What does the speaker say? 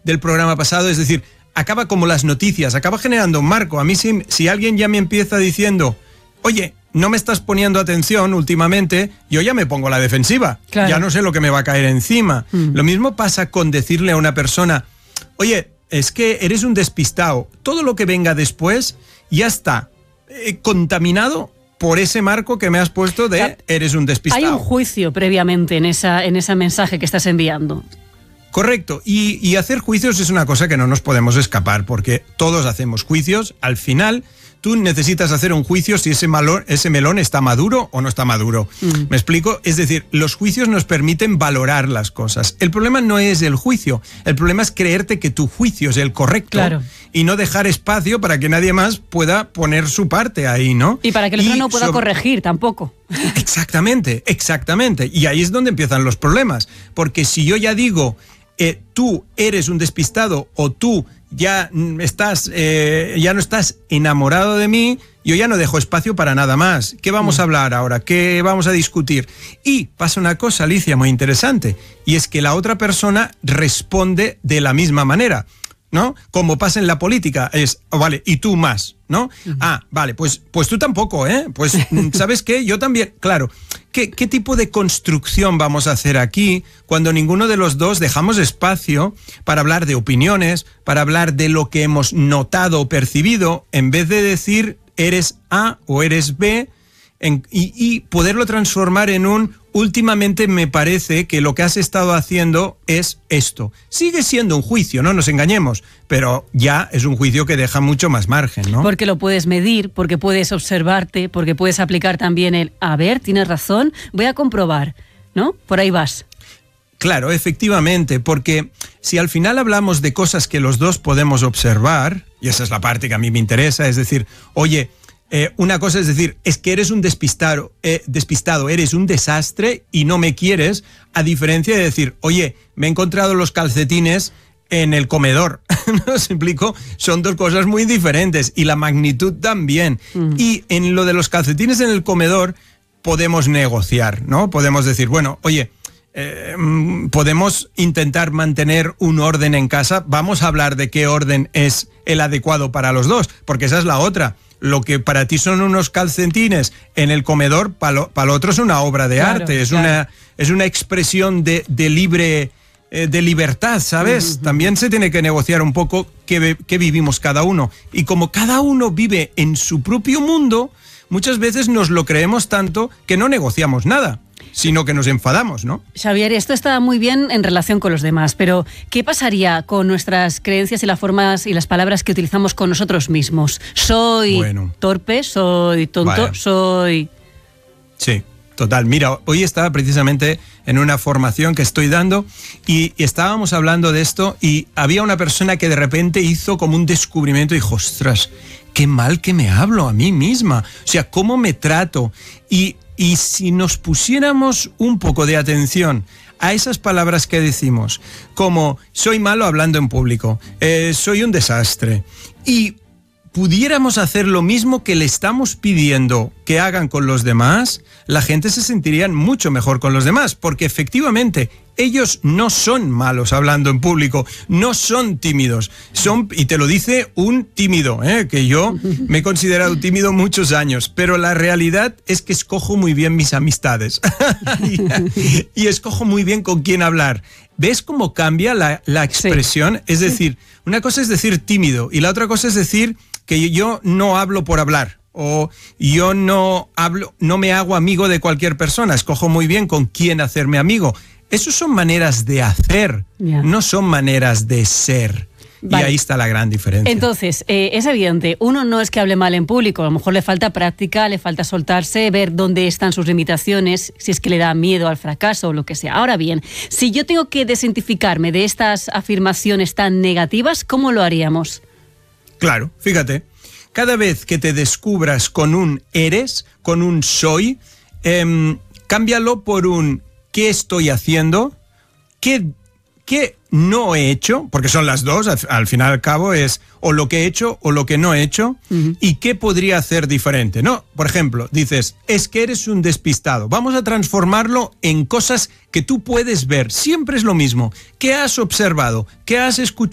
del programa pasado, es decir, acaba como las noticias, acaba generando un marco. A mí si alguien ya me empieza diciendo, oye, no me estás poniendo atención últimamente, yo ya me pongo a la defensiva. Claro. Ya no sé lo que me va a caer encima. Lo mismo pasa con decirle a una persona, oye, es que eres un despistado. Todo lo que venga después ya está contaminado por ese marco que me has puesto de eres un despistado. Hay un juicio previamente en ese mensaje que estás enviando. Correcto, y hacer juicios es una cosa que no nos podemos escapar, porque todos hacemos juicios. Al final, tú necesitas hacer un juicio si ese melón está maduro o no está maduro. ¿Me explico? Es decir, los juicios nos permiten valorar las cosas. El problema no es el juicio, el problema es creerte que tu juicio es el correcto. Claro. Y no dejar espacio para que nadie más pueda poner su parte ahí, ¿no? Y para que el otro no pueda corregir tampoco. Exactamente. Y ahí es donde empiezan los problemas, porque si yo ya digo, tú eres un despistado o tú ya no estás enamorado de mí, yo ya no dejo espacio para nada más. ¿Qué vamos a hablar ahora? ¿Qué vamos a discutir? Y pasa una cosa, Alicia, muy interesante, y es que la otra persona responde de la misma manera, ¿no? Como pasa en la política, es, vale, y tú más, ¿no? Vale, pues tú tampoco, ¿eh? Pues, ¿sabes qué? Yo también, claro. ¿Qué tipo de construcción vamos a hacer aquí cuando ninguno de los dos dejamos espacio para hablar de opiniones, para hablar de lo que hemos notado o percibido, en vez de decir eres A o eres B, y poderlo transformar en un últimamente me parece que lo que has estado haciendo es esto? Sigue siendo un juicio, no nos engañemos, pero ya es un juicio que deja mucho más margen, ¿no? Porque lo puedes medir, porque puedes observarte, porque puedes aplicar también el, a ver, tienes razón, voy a comprobar, ¿no? Por ahí vas. Claro, efectivamente, porque si al final hablamos de cosas que los dos podemos observar, y esa es la parte que a mí me interesa, es decir, oye, una cosa es decir, es que eres un despistado, eres un desastre y no me quieres, a diferencia de decir, oye, me he encontrado los calcetines en el comedor. ¿No se explico? Son dos cosas muy diferentes y la magnitud también. Y en lo de los calcetines en el comedor podemos negociar, ¿no? Podemos decir, bueno, oye, podemos intentar mantener un orden en casa, vamos a hablar de qué orden es el adecuado para los dos, porque esa es la otra. Lo que para ti son unos calcetines en el comedor, para lo otro es una obra de arte, es una expresión de libertad, ¿sabes? También se tiene que negociar un poco qué vivimos cada uno. Y como cada uno vive en su propio mundo, muchas veces nos lo creemos tanto que no negociamos nada, sino que nos enfadamos, ¿no? Xavier, esto está muy bien en relación con los demás, pero ¿qué pasaría con nuestras creencias y las formas y las palabras que utilizamos con nosotros mismos? Soy torpe, soy tonto, soy... Sí, total. Mira, hoy estaba precisamente en una formación que estoy dando y estábamos hablando de esto y había una persona que de repente hizo como un descubrimiento y dijo, ostras, qué mal que me hablo a mí misma. O sea, ¿cómo me trato? Y si nos pusiéramos un poco de atención a esas palabras que decimos, como soy malo hablando en público, soy un desastre, y pudiéramos hacer lo mismo que le estamos pidiendo que hagan con los demás, la gente se sentiría mucho mejor con los demás, porque efectivamente ellos no son malos hablando en público, no son tímidos, y te lo dice un tímido, que yo me he considerado tímido muchos años, pero la realidad es que escojo muy bien mis amistades y escojo muy bien con quién hablar. ¿Ves cómo cambia la expresión? Sí. Es decir, una cosa es decir tímido y la otra cosa es decir que yo no hablo por hablar. O yo no me hago amigo de cualquier persona, escojo muy bien con quién hacerme amigo. Esas son maneras de hacer, no son maneras de ser. Vale. Y ahí está la gran diferencia. Entonces, es evidente, uno no es que hable mal en público, a lo mejor le falta práctica, le falta soltarse, ver dónde están sus limitaciones, si es que le da miedo al fracaso o lo que sea. Ahora bien, si yo tengo que desidentificarme de estas afirmaciones tan negativas, ¿cómo lo haríamos? Claro, fíjate. Cada vez que te descubras con un eres, con un soy, cámbialo por un ¿qué estoy haciendo? ¿Qué no he hecho? Porque son las dos, al final y al cabo es o lo que he hecho o lo que no he hecho. ¿Y qué podría hacer diferente? No, por ejemplo, dices, es que eres un despistado. Vamos a transformarlo en cosas que tú puedes ver. Siempre es lo mismo. ¿Qué has observado? ¿Qué has escuchado?